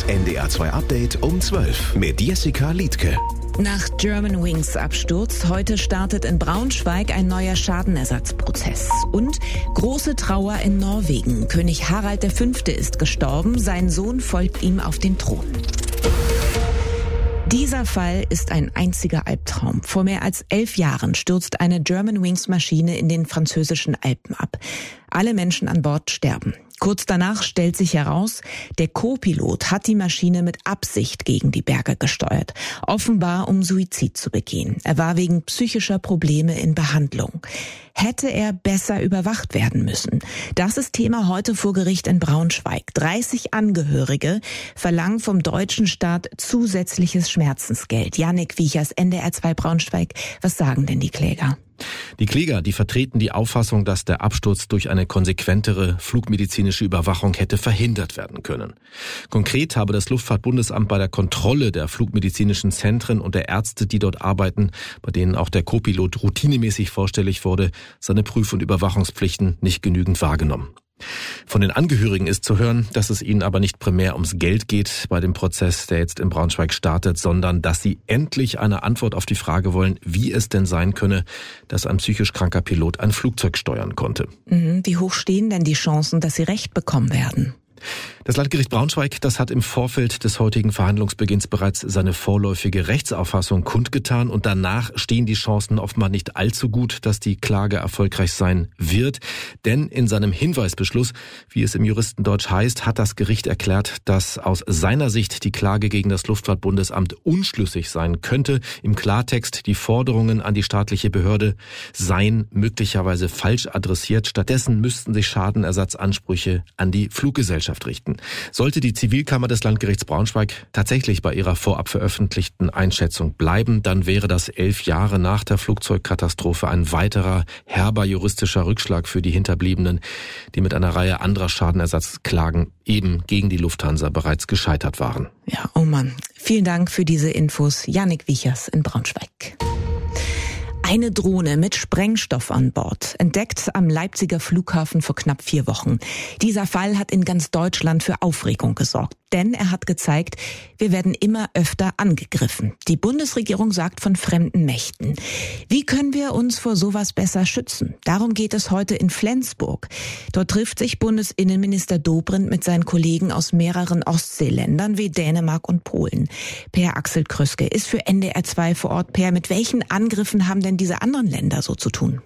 NDR 2 Update um 12 mit Jessica Liedtke. Nach Germanwings Absturz heute startet in Braunschweig ein neuer Schadenersatzprozess. Und große Trauer in Norwegen. König Harald V. ist gestorben, sein Sohn folgt ihm auf den Thron. Dieser Fall ist ein einziger Albtraum. Vor mehr als 11 Jahren stürzt eine Germanwings-Maschine in den französischen Alpen ab. Alle Menschen an Bord sterben. Kurz danach stellt sich heraus, der Co-Pilot hat die Maschine mit Absicht gegen die Berge gesteuert. Offenbar, um Suizid zu begehen. Er war wegen psychischer Probleme in Behandlung. Hätte er besser überwacht werden müssen? Das ist Thema heute vor Gericht in Braunschweig. 30 Angehörige verlangen vom deutschen Staat zusätzliches Schmerzensgeld. Yannick Wiechers, NDR 2 Braunschweig. Was sagen denn die Kläger? Die Kläger, die vertreten die Auffassung, dass der Absturz durch eine konsequentere flugmedizinische Überwachung hätte verhindert werden können. Konkret habe das Luftfahrtbundesamt bei der Kontrolle der flugmedizinischen Zentren und der Ärzte, die dort arbeiten, bei denen auch der Co-Pilot routinemäßig vorstellig wurde, seine Prüf- und Überwachungspflichten nicht genügend wahrgenommen. Von den Angehörigen ist zu hören, dass es ihnen aber nicht primär ums Geld geht bei dem Prozess, der jetzt in Braunschweig startet, sondern dass sie endlich eine Antwort auf die Frage wollen, wie es denn sein könne, dass ein psychisch kranker Pilot ein Flugzeug steuern konnte. Wie hoch stehen denn die Chancen, dass sie Recht bekommen werden? Das Landgericht Braunschweig, das hat im Vorfeld des heutigen Verhandlungsbeginns bereits seine vorläufige Rechtsauffassung kundgetan und danach stehen die Chancen offenbar nicht allzu gut, dass die Klage erfolgreich sein wird. Denn in seinem Hinweisbeschluss, wie es im Juristendeutsch heißt, hat das Gericht erklärt, dass aus seiner Sicht die Klage gegen das Luftfahrtbundesamt unschlüssig sein könnte. Im Klartext, die Forderungen an die staatliche Behörde seien möglicherweise falsch adressiert. Stattdessen müssten sich Schadenersatzansprüche an die Fluggesellschaft richten. Sollte die Zivilkammer des Landgerichts Braunschweig tatsächlich bei ihrer vorab veröffentlichten Einschätzung bleiben, dann wäre das 11 Jahre nach der Flugzeugkatastrophe ein weiterer herber juristischer Rückschlag für die Hinterbliebenen, die mit einer Reihe anderer Schadenersatzklagen eben gegen die Lufthansa bereits gescheitert waren. Ja, oh Mann. Vielen Dank für diese Infos. Yannick Wiechers in Braunschweig. Eine Drohne mit Sprengstoff an Bord, entdeckt am Leipziger Flughafen vor knapp 4 Wochen. Dieser Fall hat in ganz Deutschland für Aufregung gesorgt, denn er hat gezeigt, wir werden immer öfter angegriffen. Die Bundesregierung sagt von fremden Mächten. Wie können wir uns vor sowas besser schützen? Darum geht es heute in Flensburg. Dort trifft sich Bundesinnenminister Dobrindt mit seinen Kollegen aus mehreren Ostseeländern wie Dänemark und Polen. Per Axel Kröske ist für NDR 2 vor Ort. Per, mit welchen Angriffen haben denn diese anderen Länder so zu tun?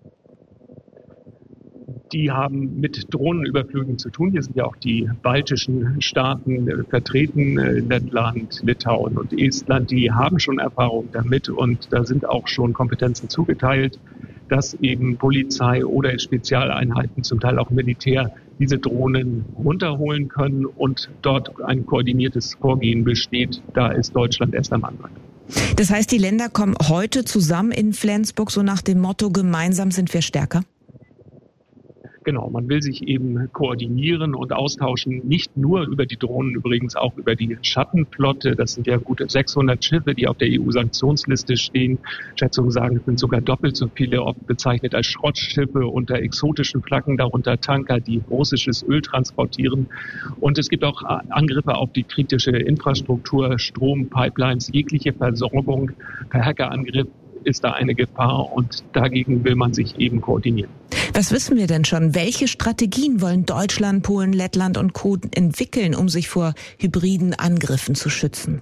Die haben mit Drohnenüberflügen zu tun. Hier sind ja auch die baltischen Staaten vertreten, Lettland, Litauen und Estland. Die haben schon Erfahrung damit und da sind auch schon Kompetenzen zugeteilt, dass eben Polizei oder Spezialeinheiten, zum Teil auch Militär, diese Drohnen runterholen können und dort ein koordiniertes Vorgehen besteht. Da ist Deutschland erst am Anfang. Das heißt, die Länder kommen heute zusammen in Flensburg, so nach dem Motto, gemeinsam sind wir stärker? Genau, man will sich eben koordinieren und austauschen, nicht nur über die Drohnen, übrigens auch über die Schattenflotte. Das sind ja gute 600 Schiffe, die auf der EU-Sanktionsliste stehen. Schätzungen sagen, es sind sogar doppelt so viele, oft bezeichnet als Schrottschiffe unter exotischen Flaggen, darunter Tanker, die russisches Öl transportieren. Und es gibt auch Angriffe auf die kritische Infrastruktur, Strom, Pipelines, jegliche Versorgung. Per Hackerangriff ist da eine Gefahr und dagegen will man sich eben koordinieren. Was wissen wir denn schon? Welche Strategien wollen Deutschland, Polen, Lettland und Co. entwickeln, um sich vor hybriden Angriffen zu schützen?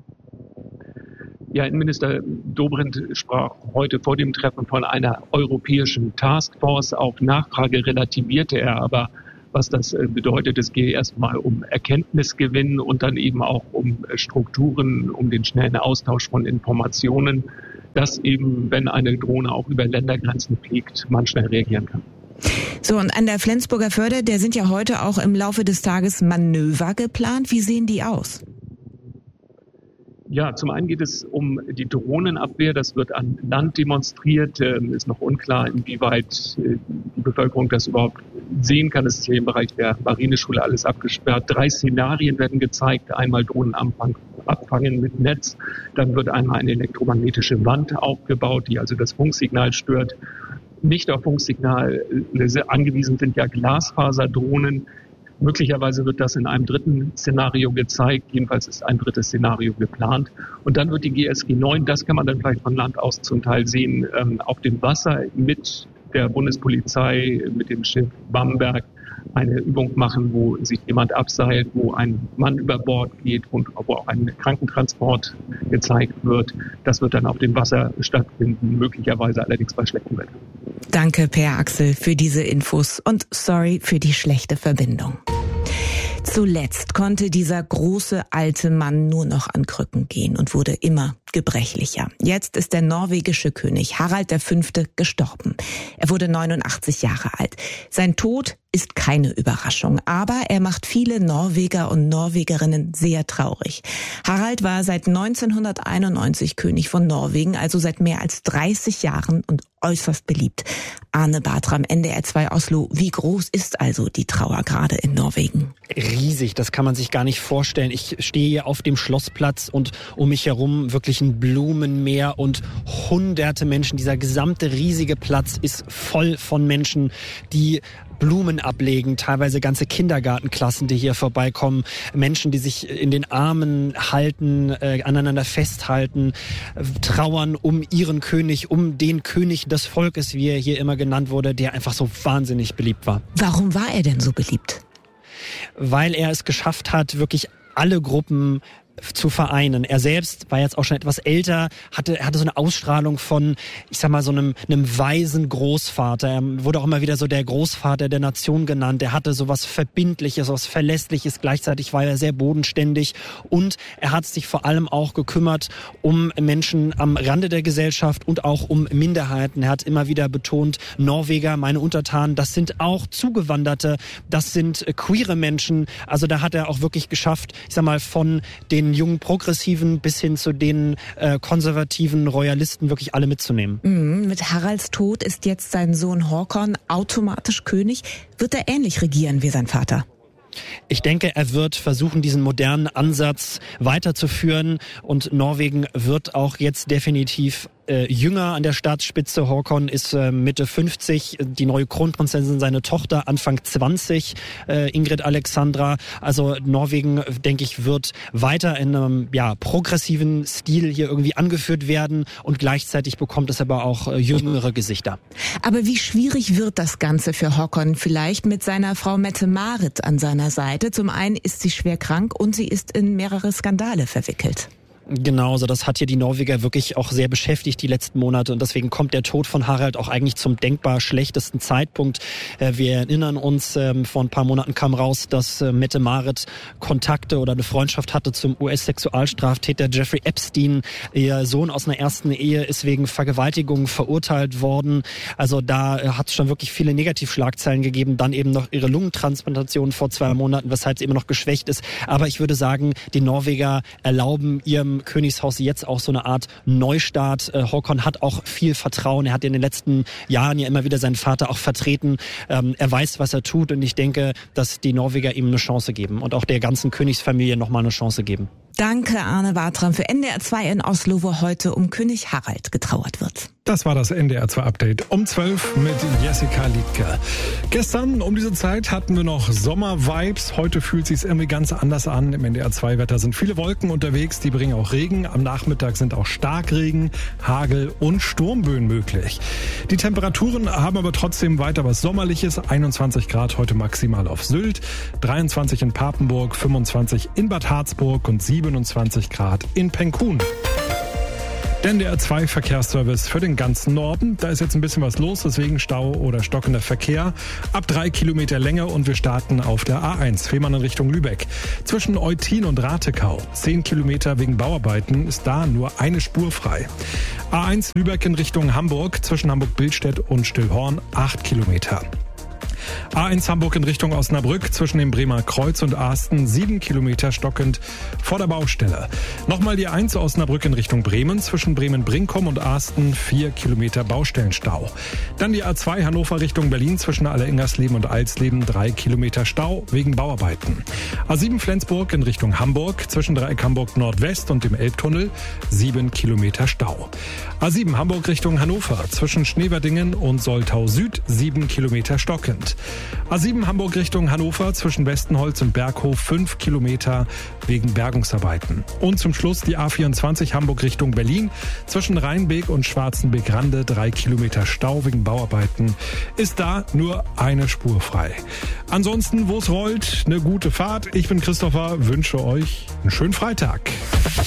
Ja, Innenminister Dobrindt sprach heute vor dem Treffen von einer europäischen Taskforce. Auf Nachfrage relativierte er aber, was das bedeutet. Es gehe erstmal um Erkenntnisgewinn und dann eben auch um Strukturen, um den schnellen Austausch von Informationen, dass eben, wenn eine Drohne auch über Ländergrenzen fliegt, man schnell reagieren kann. So, und an der Flensburger Förde, der sind ja heute auch im Laufe des Tages Manöver geplant. Wie sehen die aus? Ja, zum einen geht es um die Drohnenabwehr. Das wird an Land demonstriert. Ist noch unklar, inwieweit die Bevölkerung das überhaupt sehen kann. Es ist hier im Bereich der Marineschule alles abgesperrt. 3 Szenarien werden gezeigt. Einmal Drohnen abfangen mit Netz. Dann wird einmal eine elektromagnetische Wand aufgebaut, die also das Funksignal stört. Nicht auf Funksignal angewiesen sind ja Glasfaserdrohnen. Möglicherweise wird das in einem dritten Szenario gezeigt. Jedenfalls ist ein drittes Szenario geplant. Und dann wird die GSG 9, das kann man dann vielleicht von Land aus zum Teil sehen, auf dem Wasser mit der Bundespolizei, mit dem Schiff Bamberg eine Übung machen, wo sich jemand abseilt, wo ein Mann über Bord geht und wo auch ein Krankentransport gezeigt wird. Das wird dann auf dem Wasser stattfinden, möglicherweise allerdings bei schlechtem Wetter. Danke, Per Axel, für diese Infos und sorry für die schlechte Verbindung. Zuletzt konnte dieser große alte Mann nur noch an Krücken gehen und wurde immer gebrechlicher. Jetzt ist der norwegische König Harald V. gestorben. Er wurde 89 Jahre alt. Sein Tod ist keine Überraschung, aber er macht viele Norweger und Norwegerinnen sehr traurig. Harald war seit 1991 König von Norwegen, also seit mehr als 30 Jahren und äußerst beliebt. Arne Bartram, NDR 2 Oslo. Wie groß ist also die Trauer gerade in Norwegen? Riesig, das kann man sich gar nicht vorstellen. Ich stehe hier auf dem Schlossplatz und um mich herum wirklich ein Blumenmeer und hunderte Menschen. Dieser gesamte riesige Platz ist voll von Menschen, die Blumen ablegen, teilweise ganze Kindergartenklassen, die hier vorbeikommen, Menschen, die sich in den Armen halten, aneinander festhalten, trauern um ihren König, um den König des Volkes, wie er hier immer genannt wurde, der einfach so wahnsinnig beliebt war. Warum war er denn so beliebt? Weil er es geschafft hat, wirklich alle Gruppen zu vereinen. Er selbst war jetzt auch schon etwas älter, hatte so eine Ausstrahlung von, ich sag mal, so einem weisen Großvater. Er wurde auch immer wieder so der Großvater der Nation genannt. Er hatte so was Verbindliches, was Verlässliches. Gleichzeitig war er sehr bodenständig und er hat sich vor allem auch gekümmert um Menschen am Rande der Gesellschaft und auch um Minderheiten. Er hat immer wieder betont, Norweger, meine Untertanen, das sind auch Zugewanderte, das sind queere Menschen. Also da hat er auch wirklich geschafft, ich sag mal, von den jungen Progressiven bis hin zu den konservativen Royalisten wirklich alle mitzunehmen. Mit Haralds Tod ist jetzt sein Sohn Håkon automatisch König. Wird er ähnlich regieren wie sein Vater? Ich denke, er wird versuchen, diesen modernen Ansatz weiterzuführen und Norwegen wird auch jetzt definitiv jünger an der Staatsspitze. Håkon ist Mitte 50, die neue Kronprinzessin, seine Tochter Anfang 20, Ingrid Alexandra. Also Norwegen, denke ich, wird weiter in einem progressiven Stil hier irgendwie angeführt werden und gleichzeitig bekommt es aber auch jüngere Gesichter. Aber wie schwierig wird das Ganze für Håkon vielleicht mit seiner Frau Mette-Marit an seiner Seite? Zum einen ist sie schwer krank und sie ist in mehrere Skandale verwickelt. Genau, so das hat hier die Norweger wirklich auch sehr beschäftigt die letzten Monate und deswegen kommt der Tod von Harald auch eigentlich zum denkbar schlechtesten Zeitpunkt. Wir erinnern uns, vor ein paar Monaten kam raus, dass Mette-Marit Kontakte oder eine Freundschaft hatte zum US-Sexualstraftäter Jeffrey Epstein. Ihr Sohn aus einer ersten Ehe ist wegen Vergewaltigung verurteilt worden. Also da hat es schon wirklich viele Negativschlagzeilen gegeben. Dann eben noch ihre Lungentransplantation vor 2 Monaten, weshalb sie immer noch geschwächt ist. Aber ich würde sagen, die Norweger erlauben ihrem Königshaus jetzt auch so eine Art Neustart. Håkon hat auch viel Vertrauen. Er hat in den letzten Jahren ja immer wieder seinen Vater auch vertreten. Er weiß, was er tut und ich denke, dass die Norweger ihm eine Chance geben und auch der ganzen Königsfamilie nochmal eine Chance geben. Danke, Arne Bartram, für NDR 2 in Oslo, wo heute um König Harald getrauert wird. Das war das NDR 2 Update um 12 mit Jessica Liedtke. Gestern um diese Zeit hatten wir noch Sommer-Vibes. Heute fühlt es sich irgendwie ganz anders an. Im NDR 2 Wetter sind viele Wolken unterwegs, die bringen auch Regen. Am Nachmittag sind auch Starkregen, Hagel und Sturmböen möglich. Die Temperaturen haben aber trotzdem weiter was Sommerliches. 21 Grad heute maximal auf Sylt, 23 in Papenburg, 25 in Bad Harzburg und 27 Grad in Penkun. Der NDR 2 Verkehrsservice für den ganzen Norden. Da ist jetzt ein bisschen was los, deswegen Stau oder stockender Verkehr. Ab 3 Kilometer Länge und wir starten auf der A1, Fehmarn in Richtung Lübeck. Zwischen Eutin und Ratekau. 10 Kilometer wegen Bauarbeiten ist da nur eine Spur frei. A1 Lübeck in Richtung Hamburg, zwischen Hamburg-Billstedt und Stillhorn 8 Kilometer. A1 Hamburg in Richtung Osnabrück, zwischen dem Bremer Kreuz und Asten 7 Kilometer stockend vor der Baustelle. Nochmal die 1 Osnabrück in Richtung Bremen, zwischen Bremen-Brinkum und Asten 4 Kilometer Baustellenstau. Dann die A2 Hannover Richtung Berlin, zwischen Alleringersleben und Alsleben 3 Kilometer Stau wegen Bauarbeiten. A7 Flensburg in Richtung Hamburg, zwischen Dreieck Hamburg Nordwest und dem Elbtunnel 7 Kilometer Stau. A7 Hamburg Richtung Hannover, zwischen Schneverdingen und Soltau Süd 7 Kilometer stockend. A7 Hamburg Richtung Hannover zwischen Westenholz und Berghof 5 Kilometer wegen Bergungsarbeiten. Und zum Schluss die A24 Hamburg Richtung Berlin zwischen Rheinbeek und Schwarzenbeek-Rande 3 Kilometer Stau wegen Bauarbeiten. Ist da nur eine Spur frei. Ansonsten, wo es rollt, eine gute Fahrt. Ich bin Christopher, wünsche euch einen schönen Freitag.